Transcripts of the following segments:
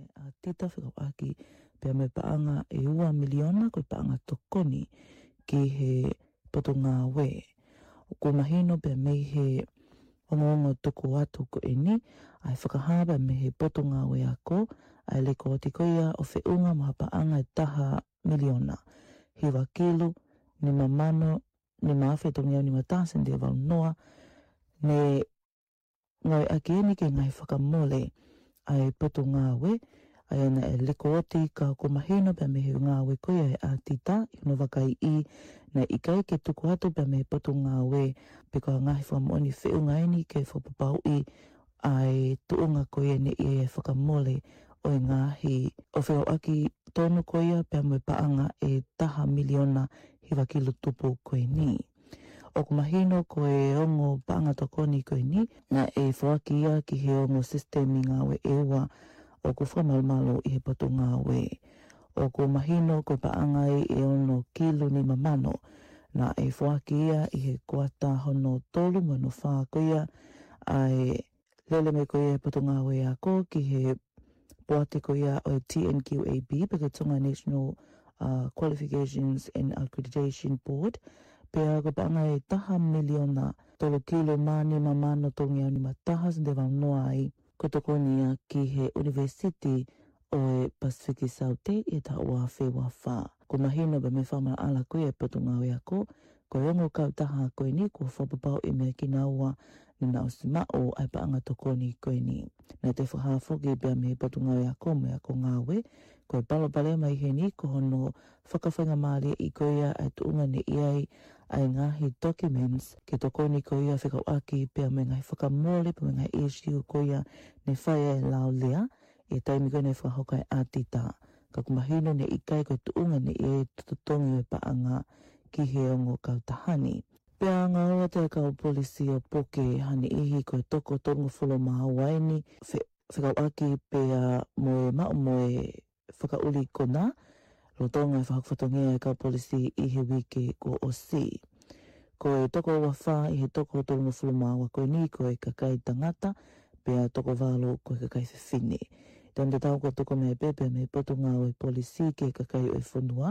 a tita whikawaki pia me paanga e ua miliona koe paanga tokoni ki he potonga we. Ko mahino pia me he ongo toko atu ko eni ai whakahaba me he potonga we ako ai leko o tikoia o whiunga maha paanga e taha miliona. Hiwa kilu ni mamano ni mawhetongia ni matasa ndia wau noa ne ngoi akieni ke ngai whakamole ai potonga we ai ana e leko oti ka ko mahino pia me he ngā we koia e atita ino wakai I na ikai ke tuku atu pia me he potonga we pe ka ngahi whamoni whiunga eni ke whapapau I ai tuunga koia ne I e whakamole o i ngahi o whio aki tonu koia pia me paanga e taha miliona hiwa kilo tupu koe ni. O kumahino ko e ongo paanga tokoni koe ni na e whaki ia ki he ongo sistemi ngā we ewa o ku whamalmalo I he potonga we. O kumahino ko paanga I e ono kilo ni mamano na e whaki ia I he kuata hono tolu manu wha koia ai lele me koia he potonga we ako ki he poate koia o TNQAB peke Tonga National Qualifications and Accreditation Board pea ko paanga e taha miliona tolo kilo mani mamano tongi au ni matahas de wau noa ai ko tokonia ki he University o e Pacific Saute e ta ua whewa wha. Ko mahino ba me whamara ala koe e potonga we ako ko ongo kau taha koe ni ko whapapau e mea ki naua ni nao simao ai paanga tokoni koe ni. Na te whahafoki bea me potonga we ako me ako ngawe ko e palo pale mai he ni ko hono whakawhainga maari I koia ai tuunga ne iai ai ngahi documents ke tokoni koia whikau aki pia me ngai whakamole pia me ngai issue koia ne whaia e lao lea e taimi koe ne whahokai atita. Ka kumahino ne ikai koe tuunga ne iai tututongi e paanga ki he ongo kautahani. Pea ngā ora te kau polisi o poke hani ihi koe toko tongo whulo maha waini whikau aki pea moe mao moe whakauli kona lo tonga e whakawhatongia e kau polisi I he wike ko o si. Ko e toko wawha I he toko tongo whulo maha koe ni ko e kakai tangata pea toko walo ko e kakai whiwhine. Tanda tau ko toko me pepe me potonga o e polisi ke kakai o e whunua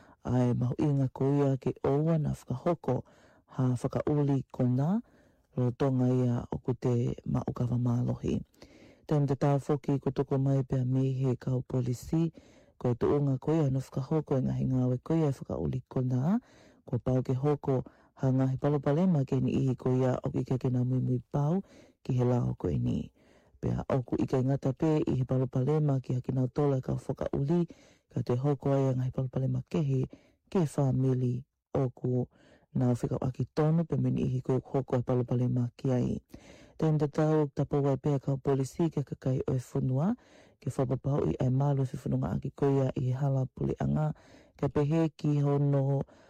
ai mahu inga ko ia ke oua na whakahoko ha whakauli kona lo tonga ia o ko te maukawa malohi. Tanda tau whoki ko toko mai pea me he kau polisi ko e tuunga ko ia no whakahoko e ngahi ngawe ko ia whakauli kona ko pau ke hoko ha ngahi palopalema ke ni ihi ko ia o ike ke na mui pau ki he lao ko e ni. Pea oku ika ingata pe I he palopalema ki haki nau tola ka whakauli ka te hoko ai ngahi palopalema kehi ke whamili oku nau whikau aki tonu pe meni ihi ko hoko ai palopalema ki ai. Tenda tau tapawai pea kau polisi ke kakai o e whunua ke whapapau I ai malo e whiwhanunga aki koia I he hala puli anga ke pehe ki hono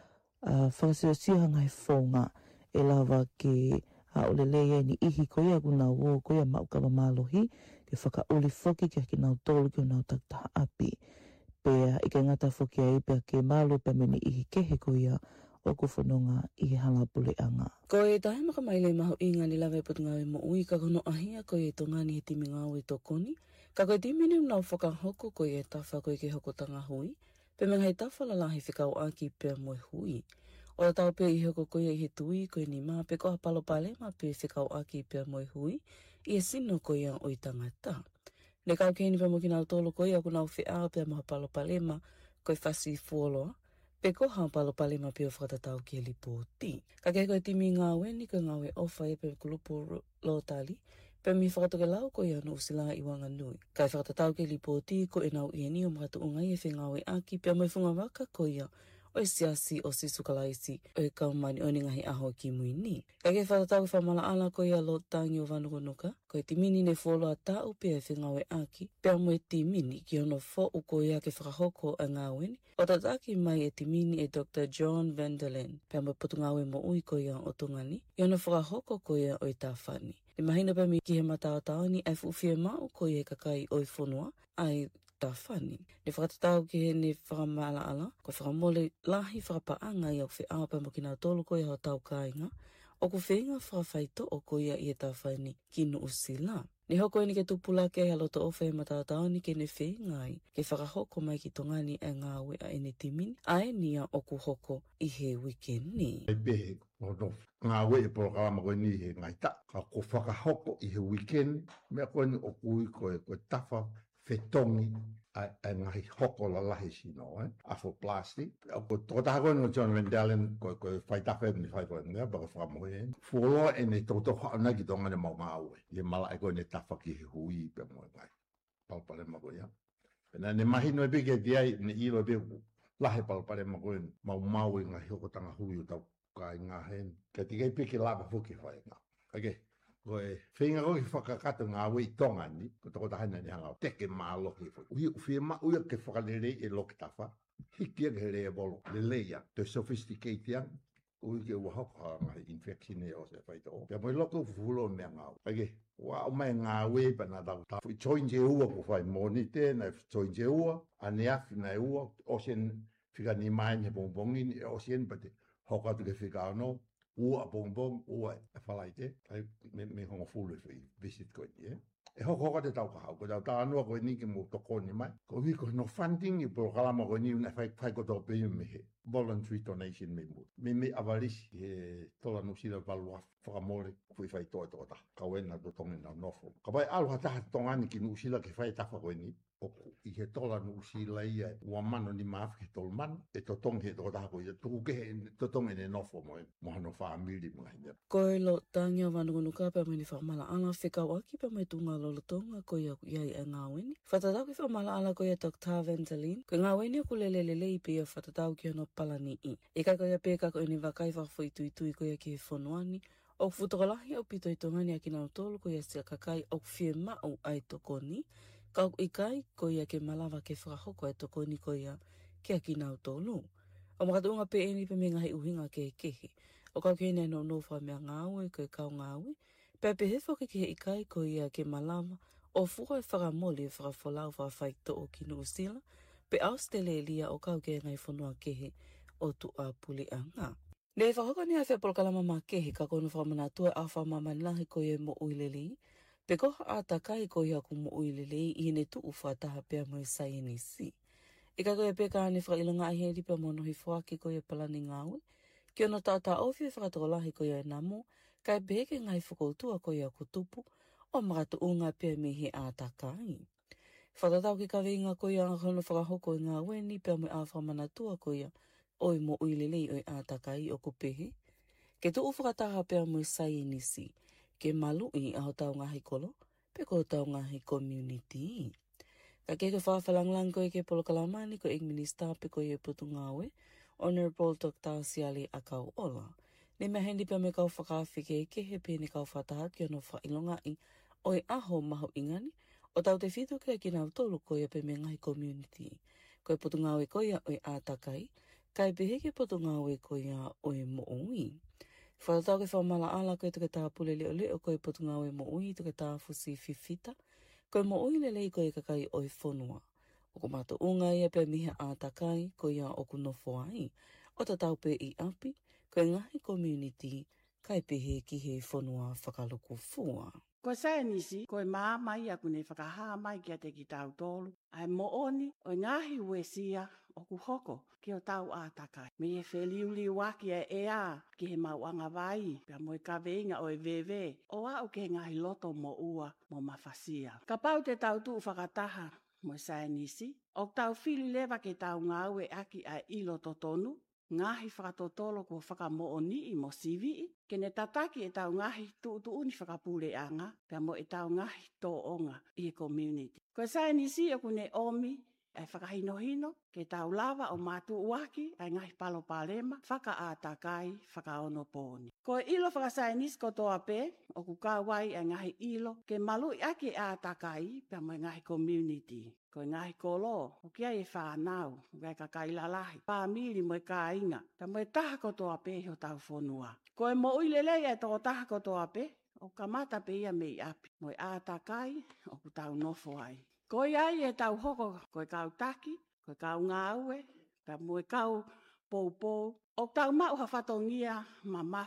whakasiosio ngai whonga e lawa ki a ole leia ni ihi koia kuna wo koia maukawa malohi ke whakauli whoki ke haki nau tolu ki o nau taktaha api. Pea I ka ngata whoki ai pea ke malo pe meni ihi kehe koia o ku whanunga I he hala puli anga. Ko e tahe maka maile mahu inga ni lawe putunga we mo ui ka kono ahia ko e tongani he timi ngā ui tokoni. Ka koe timini nau whakahoko ko e tawha ko ke hoko tanga hui. Pe me ngai tawha la lahi whikau aki pia moe hui. O la tau pia I hoko koe I he tui koe ni maa pe koha palo pale ma pe whikau aki pia moe hui. I e sino koe a oi tangata. Ne kau keni pa mo ki nau tolo koe a kunau whia pia maha palo pale ma koe whasi fuoloa. Pe koha palo pale ma pia whakatatau ki li pōti. Ka kei koe timi ngā weni ka ngā we ofa e pe kulupu lo tali. Pe mi whakatoke lau koe anu usila I wanga nui. Kai whakatatau ki li pōti ko e nau ieni o makatu ungai e whi ngā we aki pia mai whunga waka koe o e siasi o sisukalaisi o e kaumani o ni ngahi aho ki muini. Ka kei whatatau ki whamala ala koe a lo tangi o wanukunuka. Ko e timini ne wholo a tau pia e whi ngā we aki. Pia mo e timini ki ono fo u koe a ke whakahoko a ngā weni. O tataki mai e timini e Dr. John Vanderland. Pia mo putu ngā we mo ui koe o tungani. I ono whakahoko koe o i tāwhani. Ni mahina pa mi ki he matao taoni ai fuwhia mau koe e kakai o i whunua ai tāwhani. Ne whakatatau ki he ne whakamala ala, ko whakamole lahi whakapaanga I au whia pa mo ki nā tolu koe hao tau kāinga, O ku whenga whawhaito o ko ia i e tawhaini kinu usila. Ni hoko ni ke tupula ke haloto o whē matatao ni ke ne whengai ke whakahoko mai ki tongani e ngā we a ene timini a e nia o ku hoko I he wikeni. E pehe o no ngā we e programa koe ni he ngai ta. Ka ko whakahoko I he wikeni mea koe ni o kui koe tafa whetongi a ngahi hoko la lahi sino, afo plastic. O ko tōtaha koe no John Rendellen koe whai tawhe ni whai koe ngā baka whakamoe. Fuoloa e ne tōtō whaana ki tōngane mau ngā ue. I mala e koe ne tafa ki he hui pe moe ngai. Palpare ma koe ia. Pena ne mahi no e peke diai ne ilo e peke lahe palpare ma koe mau I ngahi hoko tanga hui o tau kai ngā hen. Ka tikai peke lapa fuki whai ngā. Okay. Koe whenga koe whakakata ngā wei tonga ni, ko toko tahana ni hanga o teke mā loki fo. Uwhia ma uia ke whakalere e loki tawha, hikia ke rea bolo, le leia, te sophisticated yang, ui ke wahaka ngā infection e o se whaito. Pea moi loko fulo mea ngā. Ake, wa o mai ngā wei pa nā tau. Ta fui choinje ua ko whai moni tēnā, choinje ua, ane afi nai ua, osen whika ni mai ni bongbongi ni osen pate, hokatu ke whika anō, ua bongbong, ua e whalaite, me hongo fulu e whi, visit koe ni, E hoko te tau kahau, ko tau tā anua koe ni ke mo toko ni mai. Ko hui ko no funding I programa koe ni una whai koto pe me he. Voluntary donation me mo. Me avalisi he tola nusira valua whakamore kui whai toi tōta. Ka wena to tongi na nofo. Ka pai aluha taha tongani ki nusira ke whai tafa koe ni. Oku I he tola nusira ia ua mano ni maafi ke tolu man. E to tongi he tōta koe. Tuku ke he to tongi ne nofo moe. Mohano whaamiri mga hina. Koe lo tangia wanungunu ka pia meni whakamala ala whikau aki pia mai tunga lolotonga koe aku iai e ngā weni. Whatatau ki whakamala ala koe Dr. Vendelin. Koe ngā weni aku lelelele I pia whatatau ki ono palani I. E kai koe pēka koe ni wakai whakafo I tui koe ki he whonuani. O futokalahi au pito I tongani a ki nau tolu koe sia kakai au whie mau ai tokoni. Kau I kai koe ke malawa ke whakahoko ai tokoni koe ki a ki nau tolu. O makatunga pe eni pe me ngahi uhinga ke kehe. O kau kene no wha mea ngāwe koe kau ngāwe. Pea pe he whake ki he ikai koe ke malawa o fuko e whakamole e whakafolau whawhaito o ki Nuusila. Pe austele lia o kau ke ngai whanua kehe o tu a puli a ngā. Ne whahoko ni a whepolokalama mā kehe ka kono whamanatua a whamamanilahi koe mo uilelei. Pe koha a takai koe aku mo uilelei I ne tu uwhataha pea mo sainisi. I ka koe peka ane whakailonga a heri pea mo nohi whaki koe palani ngāwe. Ki ono tata awhi e whakatokolahi koe ai namo, kai peke ngai whakoutua koe aku tupu, o makatu unga pea me he a takai. Whakatau ki ka weinga koe a hono whakahoko I ngā weni pea me a whamanatua koe oi mo uilelei oi a takai o kupehe. Ke tu whakataha pea mo sai nisi, ke malu I aho tau ngahi kolo, pe ko tau ngahi community. Ka keke whawhalanglang koe ke polokalamani ko Minister pe koe e putu ngawe, Honorable Dr. Siali Akau Ola. Ne mea hendi pia me kau whakawhike ke he pene kau whataha ki ono whailonga I oi aho maho ingani, o tau te whito kia ki nau tolu koe pe me ngai community. Koe putu ngawe koe oi a takai, kai peheke putu ngawe koe oi mo ui. Whatatau ke whamala ala koe tuke tā pule leo leo koe putu ngawe mo ui tuke tā fusi fifita, koe mo ui lelei koe kakai oi whonua. O ko mato unga ia pe miha a takai ko ia o kunofo ai. O ta tau pe I api, ko ngahi community kai pehe ki he whanua whakaluku fua. Ko sae nisi, ko maa mai aku ne whakahaa mai kia te ki tau tolu. Ai mo oni, o ngahi uesia o ku hoko ki o tau a takai. Me e wheliuli waki e a ki he mauanga vai, pia mo e ka veinga o e vewe. O a o ke ngahi loto mo ua mo mawhasia. Ka pau te tau tu whakataha, mo sae nisi, o tau whili lewa ke tau ngāwe aki a ilo totonu, ngahi whakatotolo ko whakamo oni I mo sivi, ke ne tataki e tau ngahi tuuni whakapule anga, pia mo e tau ngahi tō onga I e community. Ko sae nisi o kune omi, e whakahinohino, ke tau lava o mātu uaki, ai ngahi palo palema, whaka a takai, whakaono pōni. Ko ilo whakasae nisi ko toa pe, o ku kāwai ai ngahi ilo, ke malu I ake a takai, pia mo ngahi community. Ko ngahi kolo, o kia e whanau, gai kakai lalahi, pāmiri mo e kā inga, ta mo e taha ko toa pe ho tau whonua. Ko e mo uilelei e tō taha ko toa pe, o kamata pe ia me I api, mo e a takai, o ku tau nofo ai. Ko iai e tau hoko, ko e kau taki, ko e kau ngāue, ta mo e kau pou, o tau mau hawhatongia ma mawha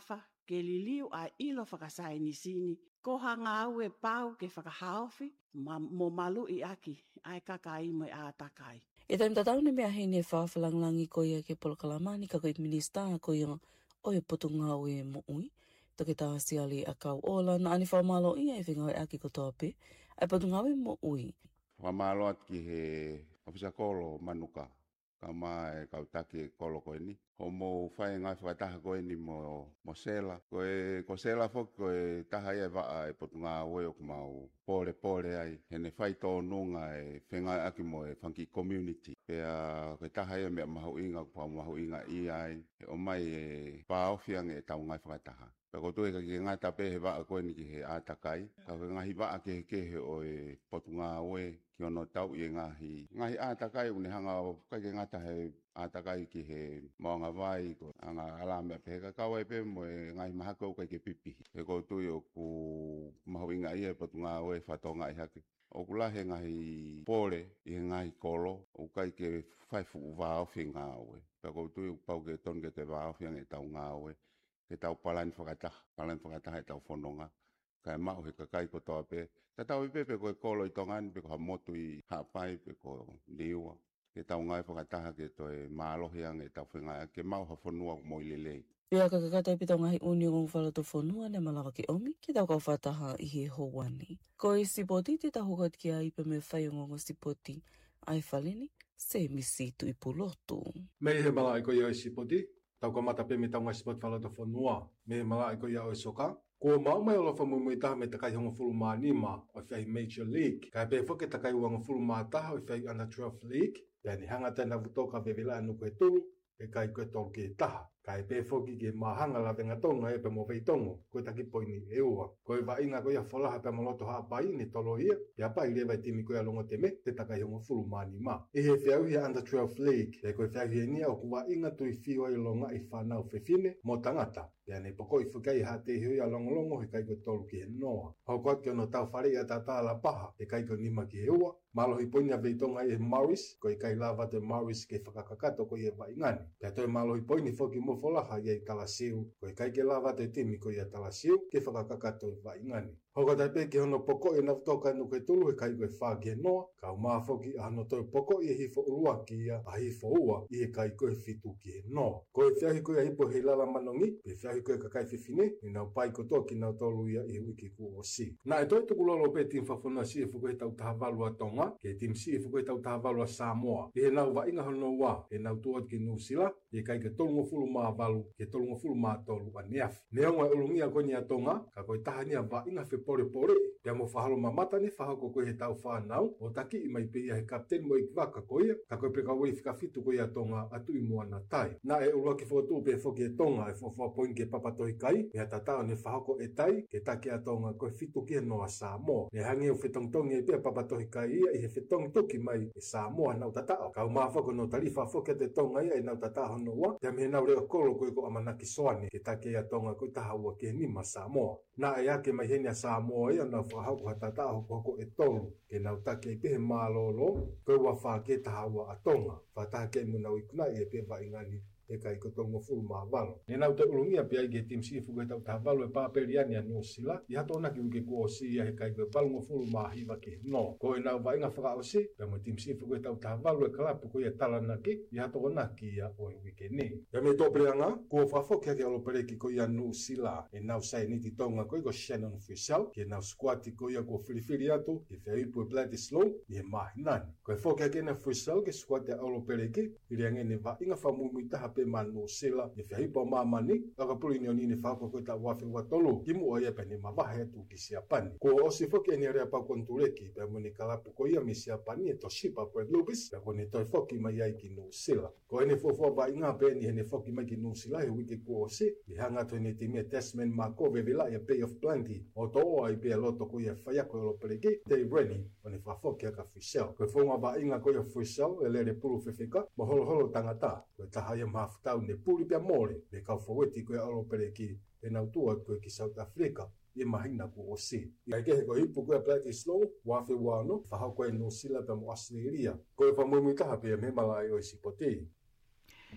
ke liliu a ilo whakasai ni sini. Ko hanga au e pau ke whakahaofi, mo malu I aki, ai kakai mo a takai. E taim tatau ne mea hei ne whawhalanglangi ko ia ke polokalamani ka koe minista ko ia o e potunga o e mo ui. Toke tā siali a kau ola na ani whamalo ia e whinga aki ko tope. Ai potunga o e mo ui. Whamalo ati he ofisa kolo manuka. Ka mai kau taki kolo koe ni. Homo whai ngai whakataha koe ni mo sela. Ko sela fok koe taha ia waa e potunga oe o kumau pole ai. Hene whai tō nunga e whengai aki mo e funky community. Pea koe taha ia mea mahu inga kupau mahu inga I ai. E o mai e pāofiang e tau ngai whakataha. Pea ko tue ka ki ngata pe he waa koe ni ki he ātakai. Ka koe ngahi waa ke he o e potunga oe. Ki ono tau I ngahi ātakai une hanga o kai ke ngata he ātakai ki he maonga vai ko anga alame pe ka kawa pe mo ngahi mahako kai ke pipi. He ko tui o ku mahuinga ia potunga oe whatonga I hake. O kula he ngahi pole I ngahi kolo o kai ke whaifu vāo whinga oe. Pea ko tui o pau ke ton ke te vāo whinga e tau ngā oe. Ke tau palani whakataha e tau whanonga. Kai mau he kakai ko toa pe. Ta tau pe koe kolo I tongan pe ko ha motu I hapai pe ko liua. Ke tau ngai whakataha ke toi mālohi ang e tau whengai. Ke mau ha whanua mo I lelei. Pea ka kakata pita ngahi uni o ngwhala to whanua ne malaka ki omi. Ke tau kau whataha I he houani. Ko I sipoti te tahu kat ki a ipa me whai o ngongo sipoti. Ai whalini se misi tu I pulotu. Me he mala I ko ia o sipoti. Tau ka mata pe me tau ngai sipoti whala to whanua. Me he mala I ko ia o soka. Ko mau mai olo whamumui taha me takai honga fulu maa nima o whai Major League. Kai pe whake takai uanga fulu maa taha o whai Under 12 League. Pea ni hanga tēnā vutoka vevela anu koe tulu. E kai koe tolu ke taha. Kai pe whoki ke mahanga la venga tonga e pe mo vei tongo. Koe taki poini e ua. Koe wa inga koe a wholaha pe moloto haa pai ni tolo ia. Pea pai lewa I timi koe alongo te me. Te takai honga fulu maa nima. E he whiau hia Under 12 League. E koe whiau hia nia o kuwa inga tui whio I longa I whanau whewhine mo tangata. Pea nei poko I whukai ha te hui a longolongo he kai koe tolu ki he noa. Hau koe ke ono tau whare a tātā la paha. E kai koe nima ki he ua. Malohi poini a veitonga I he Morris. Koe kai lava te Morris ke whakakakato koe e waingani. Pea toi malohi poini whoki mo wholaha I talasiu. Koe kai ke lava te timi koe ia talasiu. Ke whakakakato I waingani. Hoka tai pe ke hono poko e naftoka anu koe tulu he kai koe wha ke noa. Kau maa whoki a hano toi poko I hifo urua ki ia a hifo ua I he kai koe fitu ki he noa. Koe whiahi koe a hipo he lala manongi. Pe whiahi koe kakai whiwhine. Ni nau pai kotoa ki nau tolu ia I he wiki ku o si. Nā e toi tuku lolo pe tim whawhuna si e whuko he tau taha valua tonga. Ke tim si e whuko he tau taha valua Samoa. I he nau wa inga hono wa. E nau tuot ki Nusila. I kai ke tolungo fulu maa valu. Ke tolungo fulu maa tolu a niafi. Neonga ulungia koe ni a tonga. Ka koe taha ni a wa inga whi pore. Pea mo whahalo mamata ni whahako koe he tau whanau. O taki I mai pe ia he kapten mo I kwaka koe. Ka koe peka wei whikafitu koe a tonga atu I mua na tai. Na e urua ki whotu pe whoki e tonga e whawha poin ke papatohi kai. Pea tatao ne whahako e tai. Ke taki a tonga koe fitu ki he noa Samoa. Ne hangi o whetongtongi e pea papatohi kai ia I he whetongtoki mai e Samoa nau tatao. Kau maa whako no tarifa whoki te tonga ia e nau tatao hono wa. Pea me nau reo kolo koe ko amanaki soane. Ke taki a tonga koe taha ua ke nima Samoa. Na e ake mai henia Samoa ia nau whahauku hatata hoko e tolu. Ke nau take I pehe mālolo, koe wa whake taha ua a tonga. Whataha ke munau I kuna I e pe wa ingani. E kai ko tongo fulu maa valo. Ne nau te ulungia pia I ke tim si fuku e tau taha valo e pāperiani a Nusila. I hato ona ki uke kua o si ia he kai koe valungo fulu maa hiva ki no. Ko e nau wa inga whaka o si, pia mo tim si fuku e tau taha valo e kalapu ko ia talana ki. I hato ona ki ia o I wike ni. Pia me tōpreanga, kua whafo kia ke alopereki ko ia Nusila. E nau sai niti tonga ko I ko Shannon Fishel. Ke nau squati ko ia ko whiriwhiri atu. Ke whiaipu e Bledisloe. I he mahinani. Ko e whokia ke na Fishel ke squati a alopereki. I rea ngene wa inga whamumui taha pe manu sila e whiaipo mamani aka puli ni oni ni whako koe ta wafi watolu ki mu o ia pe ni mawahe atu ki siapani. Ko o si whoki ni rea pa kontureki pe mo ni kalapu ko ia mi siapani e to shipa po e lupis pe ko ni toi whoki mai ai ki nu sila. Ko ene fofo ba inga pe ni hene whoki mai ki nu sila he wiki ko o si i hanga to ni timi e Tasman Mako vevila i a Bay of Plenty o to o ai pe a loto ko ia whaiako e lo pereki te reni o ni whafoki aka Fishel. Ko fonga ba inga ko ia Fishel e lere pulu whewhika mo holo holo tangata ko taha ia mafutau ne puli pia mole me kau whaweti ko ia alo pereki e nau tua ko ki South Africa I mahina ko o si. I ke he ko hipu ko ia Bledisloe wafi wano whahau ko e Nusila pe mo Australia ko e whamumui taha pe me malai o I sipotei.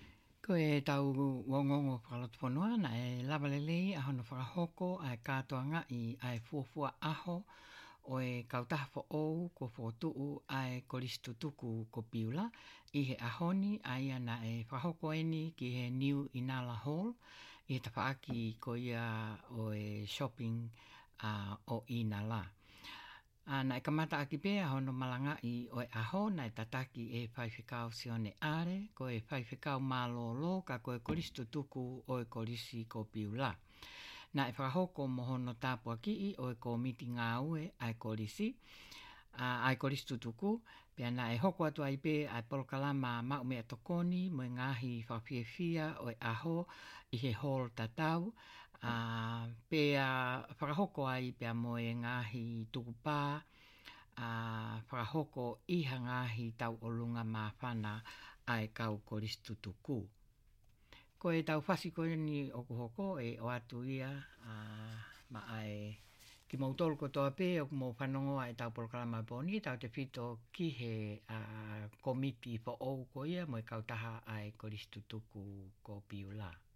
Ko e tau wongongo whakalotoponua na e lawalelei a hono whakahoko a e kātoanga i a e fuafua aho o e kautaha fo ou ko whotuu a e koristutuku ko piula i he ahoni a ia na e whakahoko eni ki he New Inala Hall i he tapaaki ko ia o e shopping o Inala. Na e kamata aki pēa hono malanga i o e aho na e tataki e whaiwhikau sione are ko e whaiwhikau mālolo ka ko e koristu tuku o e korisi ko piula. Na e whakahoko mohono tāpua ki i o e komiti ngā ue ai korisi, ai koristu tuku, pēa na e hoko atu ai pē ai polokalama maumea tokoni mo e ngāhi whawhiawhia o e aho i he hall tatau, pēa whakahoko ai pēa mo e ngāhi tukupā, whakahoko iha ngāhi tau olunga mawhana ai kau koristu tuku. Ko e tau whasi koe ni o kuhoko e o atu ia ma ai ki mautolu ko toa pē o mo whanongo ai tau polokalama poni tau te whito ki he komiti po ou ko ia mo e kautaha ai koristu tuku ko piula.